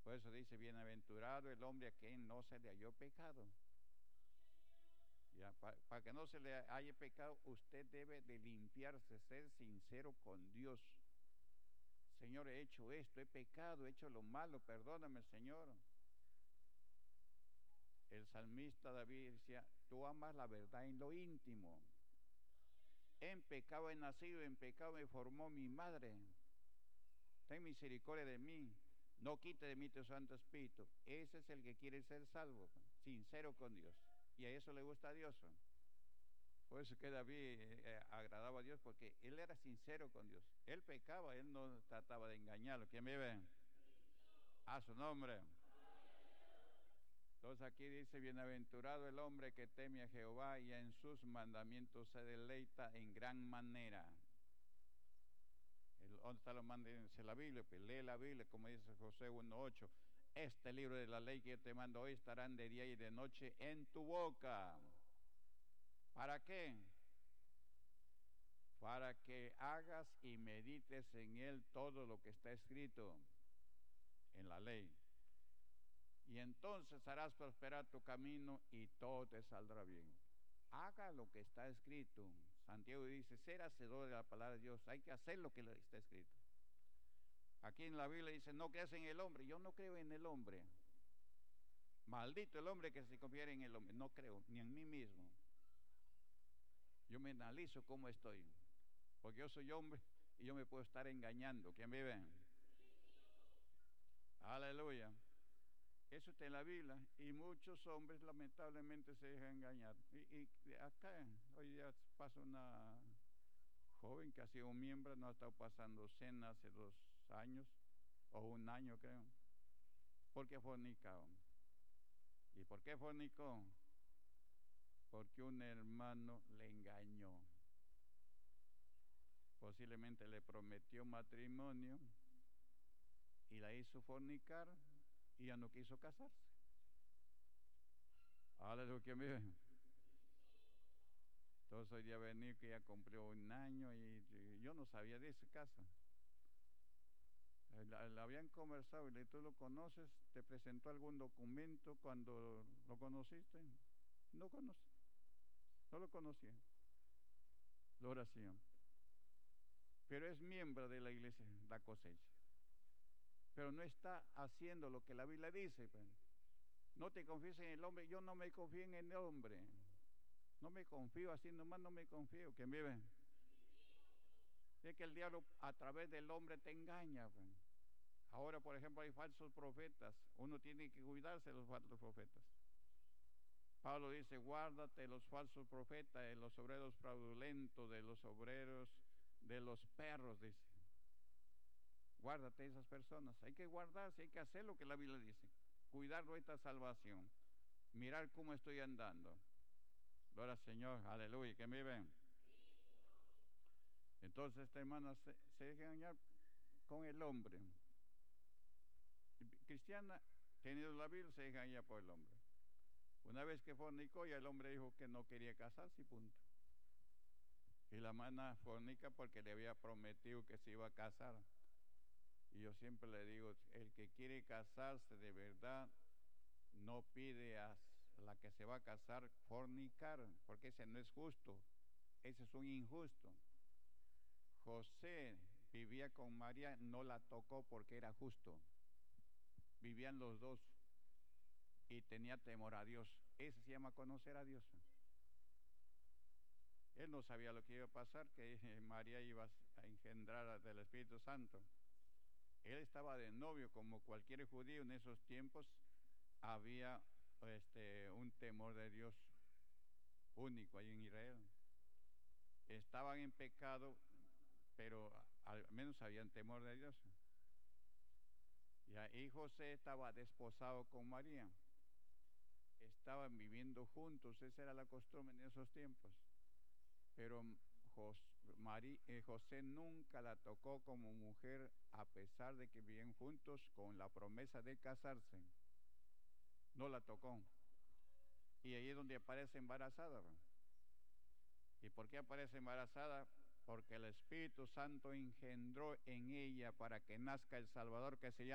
Por eso dice, bienaventurado el hombre a quien no se le halló pecado. Ya, para que no se le haya pecado, usted debe de limpiarse, ser sincero con Dios. Señor, he hecho esto, he pecado, he hecho lo malo, perdóname, Señor. El salmista David decía, tú amas la verdad en lo íntimo. En pecado he nacido, en pecado me formó mi madre. Ten misericordia de mí, no quite de mí tu Santo Espíritu. Ese es el que quiere ser salvo, sincero con Dios. Y a eso le gusta a Dios. Por eso que David agradaba a Dios, porque él era sincero con Dios. Él pecaba, él no trataba de engañarlo. ¿Quién vive? A su nombre. Entonces aquí dice, bienaventurado el hombre que teme a Jehová y en sus mandamientos se deleita en gran manera. ¿Dónde está los mandamientos? La Biblia, pues lee la Biblia, como dice Josué 1:8. Este libro de la ley que yo te mando hoy estarán de día y de noche en tu boca. ¿Para qué? Para que hagas y medites en él todo lo que está escrito en la ley. Y entonces harás prosperar tu camino y todo te saldrá bien. Haga lo que está escrito. Santiago dice, ser hacedor de la palabra de Dios. Hay que hacer lo que está escrito. Aquí en la Biblia dice, no creas en el hombre. Yo no creo en el hombre. Maldito el hombre que se confiere en el hombre. No creo, ni en mí mismo. Yo me analizo cómo estoy. Porque yo soy hombre y yo me puedo estar engañando. ¿Quién vive? Aleluya. Eso está en la Biblia y muchos hombres lamentablemente se dejan engañar. Y acá hoy día pasa una joven que ha sido un miembro, no ha estado pasando cena hace 2 años o 1 año creo, porque fornicó. ¿Y por qué fornicó? Porque un hermano le engañó. Posiblemente le prometió matrimonio y la hizo fornicar y ya no quiso casarse. Aleluya, mire. Entonces hoy día venir que ya cumplió 1 año y yo no sabía de ese caso. La habían conversado y tú lo conoces, te presentó algún documento cuando lo conociste. No conocí, no lo conocía. La oración. Pero es miembro de la iglesia, la cosecha. Pero no está haciendo lo que la Biblia dice. Pues. No te confíes en el hombre, yo no me confío en el hombre. No me confío, así nomás no me confío. ¿Quién vive? Es que el diablo a través del hombre te engaña. Pues. Ahora, por ejemplo, hay falsos profetas. Uno tiene que cuidarse de los falsos profetas. Pablo dice, guárdate de los falsos profetas, de los obreros fraudulentos, de los obreros, de los perros, dice. Guárdate de esas personas. Hay que guardarse, hay que hacer lo que la Biblia dice. Cuidar nuestra salvación. Mirar cómo estoy andando. Gloria al Señor, aleluya, que me ven. Entonces esta hermana se deja engañar con el hombre. Cristiana, teniendo la Biblia, se deja engañar por el hombre. Una vez que fornicó, ya el hombre dijo que no quería casarse y punto. Y la hermana fornica porque le había prometido que se iba a casar. Y yo siempre le digo, el que quiere casarse de verdad, no pide a la que se va a casar fornicar, porque ese no es justo, ese es un injusto. José vivía con María, no la tocó porque era justo. Vivían los dos y tenía temor a Dios. Ese se llama conocer a Dios. Él no sabía lo que iba a pasar, que María iba a engendrar del Espíritu Santo. Él estaba de novio, como cualquier judío en esos tiempos, había un temor de Dios único ahí en Israel. Estaban en pecado, pero al menos habían temor de Dios. Y José estaba desposado con María. Estaban viviendo juntos, esa era la costumbre en esos tiempos. Pero José nunca la tocó como mujer, a pesar de que vivían juntos con la promesa de casarse. No la tocó. Y ahí es donde aparece embarazada. ¿Y por qué aparece embarazada? Porque el Espíritu Santo engendró en ella para que nazca el Salvador que se llama